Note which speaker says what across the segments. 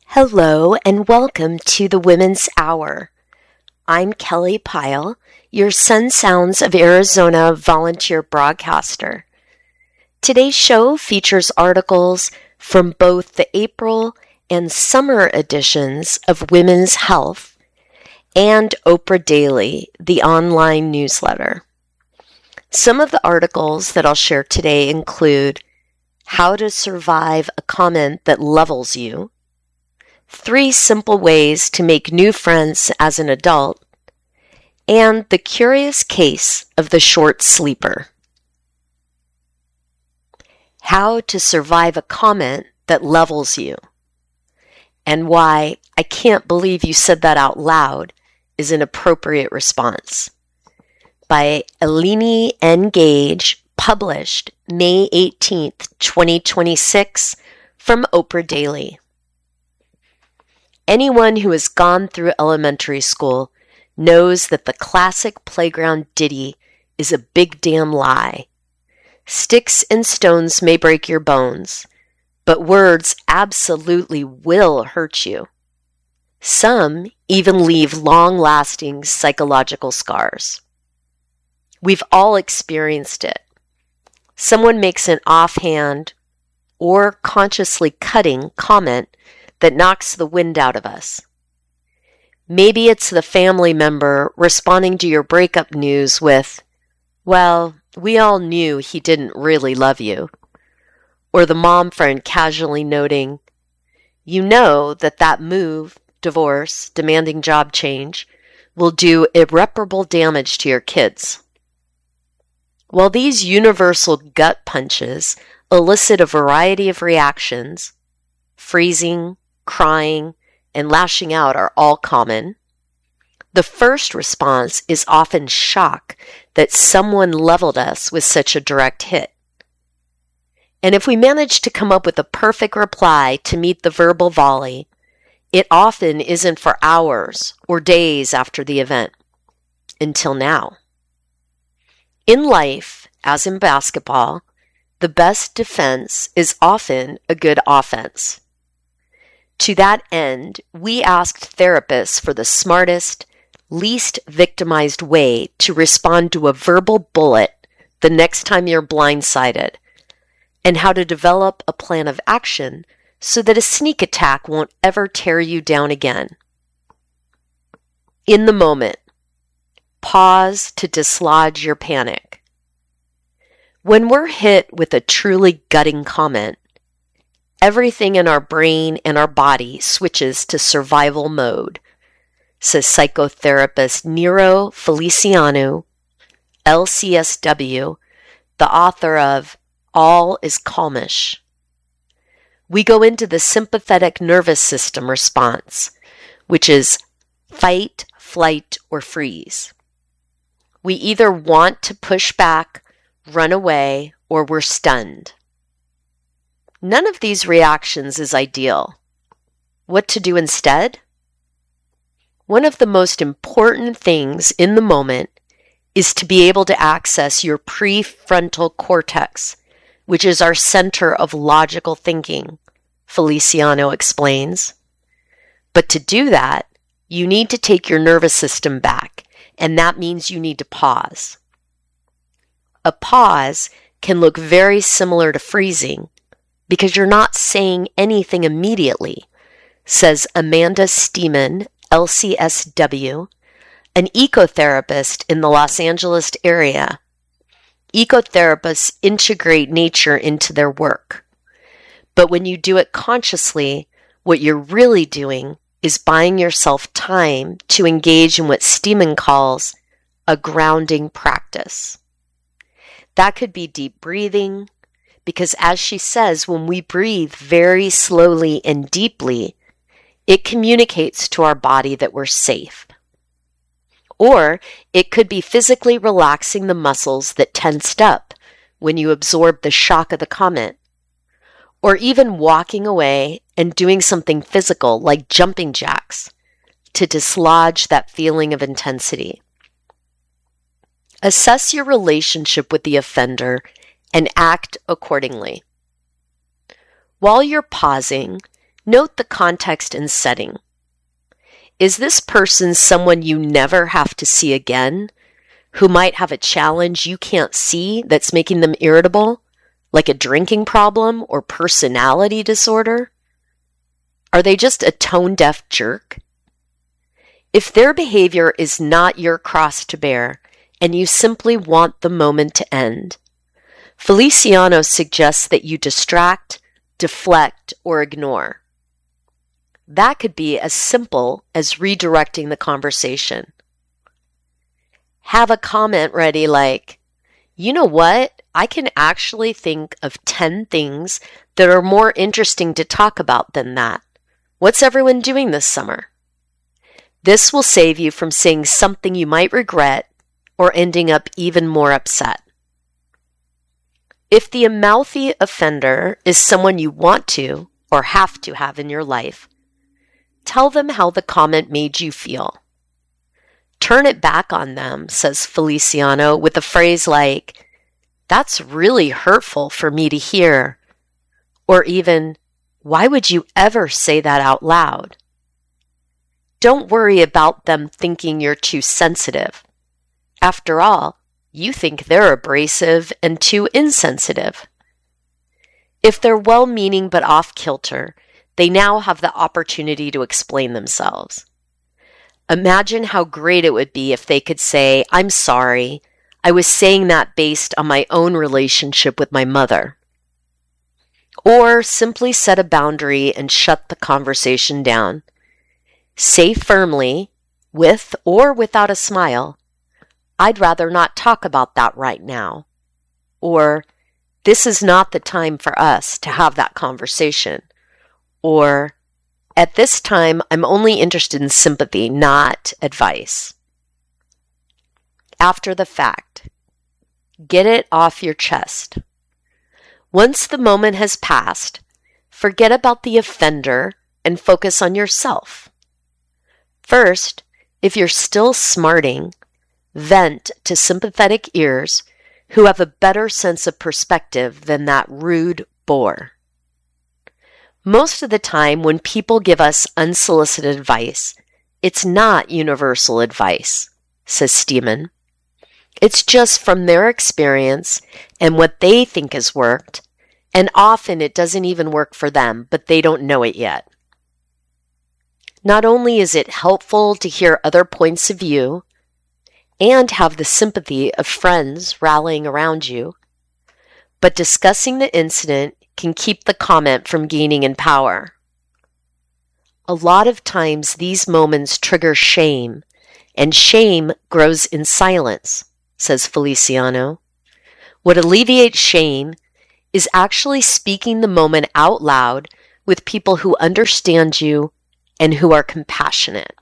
Speaker 1: Hello and welcome to the Women's Hour. I'm Kelly Pyle, your Sun Sounds of Arizona volunteer broadcaster. Today's show features articles from both the April and summer editions of Women's Health and Oprah Daily, the online newsletter. Some of the articles that I'll share today include how to survive a comment that levels you, 3 simple ways to make new friends as an adult, and the curious case of the short sleeper. How to survive a comment that levels you, and why "I can't believe you said that out loud" is an appropriate response. By Eleni N. Gage, published May 18th, 2026, from Oprah Daily. Anyone who has gone through elementary school knows that the classic playground ditty is a big damn lie. Sticks and stones may break your bones, but words absolutely will hurt you. Some even leave long-lasting psychological scars. We've all experienced it. Someone makes an offhand or consciously cutting comment that knocks the wind out of us. Maybe it's the family member responding to your breakup news with, "Well, we all knew he didn't really love you." Or the mom friend casually noting, "You know that move, divorce, demanding job change, will do irreparable damage to your kids." While these universal gut punches elicit a variety of reactions, freezing, crying, and lashing out are all common, the first response is often shock that someone leveled us with such a direct hit. And if we manage to come up with a perfect reply to meet the verbal volley, it often isn't for hours or days after the event, until now. In life, as in basketball, the best defense is often a good offense. To that end, we asked therapists for the smartest, least victimized way to respond to a verbal bullet the next time you're blindsided, and how to develop a plan of action so that a sneak attack won't ever tear you down again. In the moment, pause to dislodge your panic. When we're hit with a truly gutting comment, everything in our brain and our body switches to survival mode, says psychotherapist Nero Feliciano, LCSW, the author of All is Calmish. We go into the sympathetic nervous system response, which is fight, flight, or freeze. We either want to push back, run away, or we're stunned. None of these reactions is ideal. What to do instead? One of the most important things in the moment is to be able to access your prefrontal cortex, which is our center of logical thinking, Feliciano explains. But to do that, you need to take your nervous system back, and that means you need to pause. A pause can look very similar to freezing, because you're not saying anything immediately, says Amanda Steeman, LCSW, an ecotherapist in the Los Angeles area. Ecotherapists integrate nature into their work. But when you do it consciously, what you're really doing is buying yourself time to engage in what Steeman calls a grounding practice. That could be deep breathing, because as she says, when we breathe very slowly and deeply, it communicates to our body that we're safe. Or it could be physically relaxing the muscles that tensed up when you absorbed the shock of the comment. Or even walking away and doing something physical like jumping jacks to dislodge that feeling of intensity. Assess your relationship with the offender and act accordingly. While you're pausing, Note the context and setting. Is this person someone you never have to see again, who might have a challenge you can't see that's making them irritable, like a drinking problem or personality disorder? Are they just a tone-deaf jerk? If their behavior is not your cross to bear, and you simply want the moment to end, Feliciano suggests that you distract, deflect, or ignore. That could be as simple as redirecting the conversation. Have a comment ready like, you know what? I can actually think of 10 things that are more interesting to talk about than that. What's everyone doing this summer? This will save you from saying something you might regret or ending up even more upset. If the mouthy offender is someone you want to or have to have in your life, tell them how the comment made you feel. Turn it back on them, says Feliciano, with a phrase like, "That's really hurtful for me to hear," or even, "Why would you ever say that out loud?" Don't worry about them thinking you're too sensitive. After all, you think they're abrasive and too insensitive. If they're well-meaning but off-kilter, they now have the opportunity to explain themselves. Imagine how great it would be if they could say, "I'm sorry, I was saying that based on my own relationship with my mother." Or simply set a boundary and shut the conversation down. Say firmly, with or without a smile, "I'd rather not talk about that right now." Or, "This is not the time for us to have that conversation." Or, "At this time, I'm only interested in sympathy, not advice." After the fact, get it off your chest. Once the moment has passed, forget about the offender and focus on yourself. First, if you're still smarting, vent to sympathetic ears who have a better sense of perspective than that rude bore. Most of the time when people give us unsolicited advice, it's not universal advice, says Steeman. It's just from their experience and what they think has worked, and often it doesn't even work for them, but they don't know it yet. Not only is it helpful to hear other points of view and have the sympathy of friends rallying around you, but discussing the incident can keep the comment from gaining in power. A lot of times these moments trigger shame, and shame grows in silence, says Feliciano. What alleviates shame is actually speaking the moment out loud with people who understand you and who are compassionate.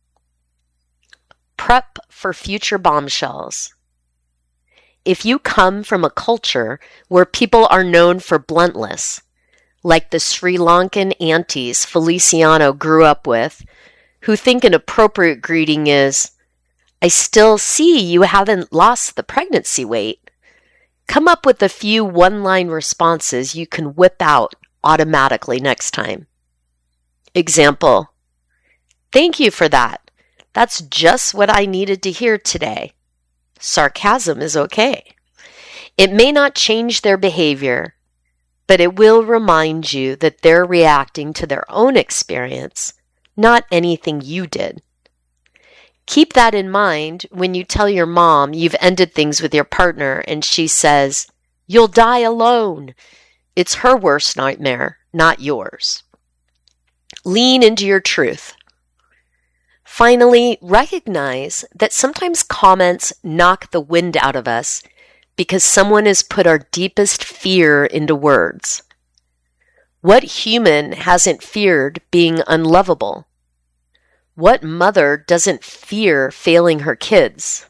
Speaker 1: Prep for future bombshells. If you come from a culture where people are known for bluntness, like the Sri Lankan aunties Feliciano grew up with, who think an appropriate greeting is, "I still see you haven't lost the pregnancy weight," come up with a few one-line responses you can whip out automatically next time. Example, "Thank you for that. That's just what I needed to hear today." Sarcasm is okay. It may not change their behavior, but it will remind you that they're reacting to their own experience, not anything you did. Keep that in mind when you tell your mom you've ended things with your partner and she says, "You'll die alone." It's her worst nightmare, not yours. Lean into your truth. Finally, recognize that sometimes comments knock the wind out of us because someone has put our deepest fear into words. What human hasn't feared being unlovable? What mother doesn't fear failing her kids?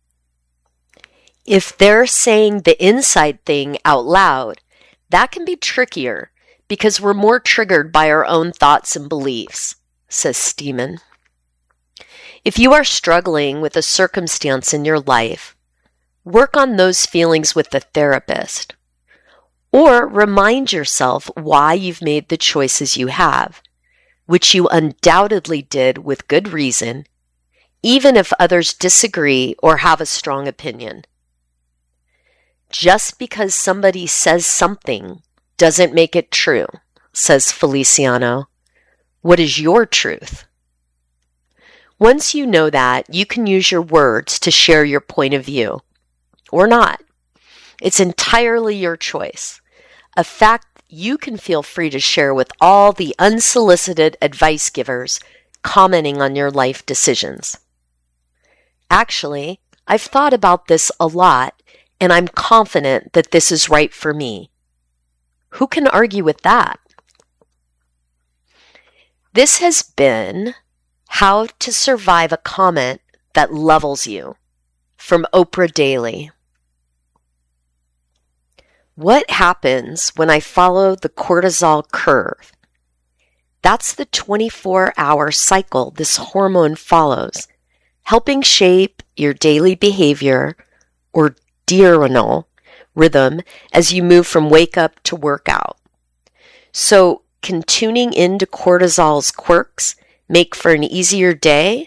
Speaker 1: If they're saying the inside thing out loud, that can be trickier because we're more triggered by our own thoughts and beliefs, says Steeman. If you are struggling with a circumstance in your life, work on those feelings with the therapist. Or remind yourself why you've made the choices you have, which you undoubtedly did with good reason, even if others disagree or have a strong opinion. Just because somebody says something doesn't make it true, says Feliciano. What is your truth? Once you know that, you can use your words to share your point of view, or not. It's entirely your choice, a fact you can feel free to share with all the unsolicited advice givers commenting on your life decisions. Actually, I've thought about this a lot, and I'm confident that this is right for me. Who can argue with that? This has been How to Survive a Comment That Levels You from Oprah Daily. What happens when I follow the cortisol curve? That's the 24-hour cycle this hormone follows, helping shape your daily behavior or diurnal rhythm as you move from wake up to workout. So, can tuning into cortisol's quirks make for an easier day?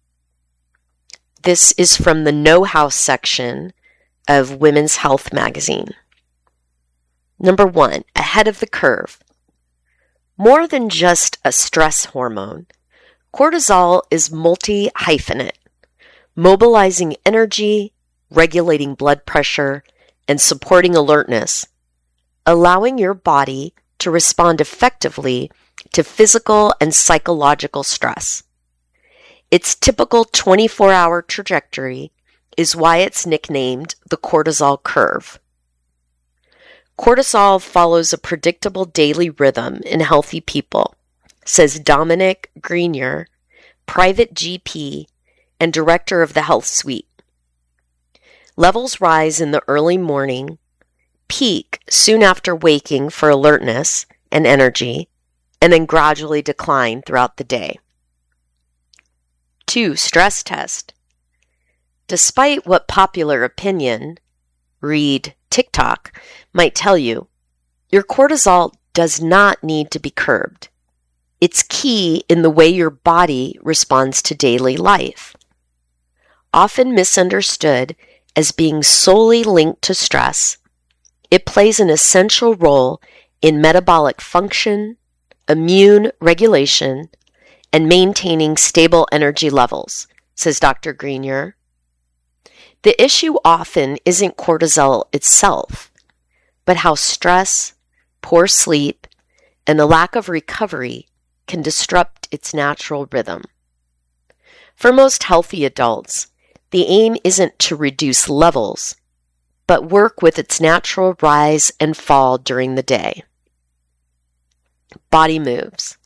Speaker 1: This is from the Know How section of Women's Health magazine. Number 1, ahead of the curve. More than just a stress hormone, cortisol is multi-hyphenate, mobilizing energy, regulating blood pressure, and supporting alertness, allowing your body to respond effectively to physical and psychological stress. Its typical 24-hour trajectory is why it's nicknamed the cortisol curve. Cortisol follows a predictable daily rhythm in healthy people, says Dominic Grenier, private GP and director of the Health Suite. Levels rise in the early morning, peak soon after waking for alertness and energy, and then gradually decline throughout the day. 2. Stress test. Despite what popular opinion, read TikTok, might tell you, your cortisol does not need to be curbed. It's key in the way your body responds to daily life. Often misunderstood as being solely linked to stress, it plays an essential role in metabolic function, immune regulation, and maintaining stable energy levels, says Dr. Grenier. The issue often isn't cortisol itself, but how stress, poor sleep, and the lack of recovery can disrupt its natural rhythm. For most healthy adults, the aim isn't to reduce levels, but work with its natural rise and fall during the day. Body moves.